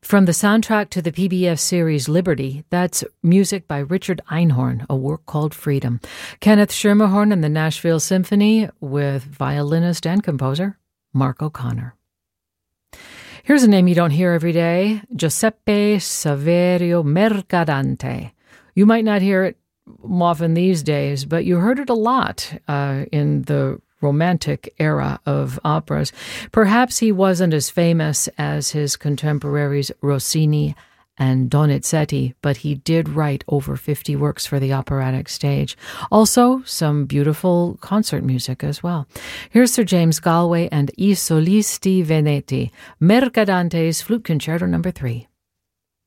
From the soundtrack to the PBS series Liberty, that's music by Richard Einhorn, a work called Freedom. Kenneth Schermerhorn and the Nashville Symphony with violinist and composer Mark O'Connor. Here's a name you don't hear every day, Giuseppe Saverio Mercadante. You might not hear it often these days, but you heard it a lot in the Romantic era of operas. Perhaps he wasn't as famous as his contemporaries Rossini and Donizetti, but he did write over 50 works for the operatic stage. Also, some beautiful concert music as well. Here's Sir James Galway and I Solisti Veneti, Mercadante's Flute Concerto No. 3.